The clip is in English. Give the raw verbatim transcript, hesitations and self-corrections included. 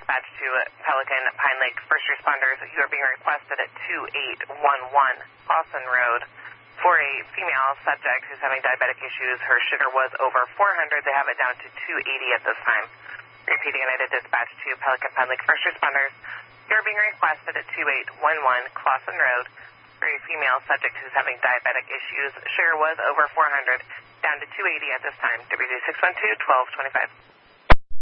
dispatch to Pelican Pine Lake first responders. You are being requested at two eight one one Clausen Road for a female subject who's having diabetic issues. Her sugar was over four hundred. They have it down to two eighty at this time. Repeating, United dispatch to Pelican Pine Lake first responders. You are being requested at two eight one one Clausen Road for a female subject who's having diabetic issues. Sugar was over four hundred, down to two eighty at this time. W D six one two, twelve twenty-five.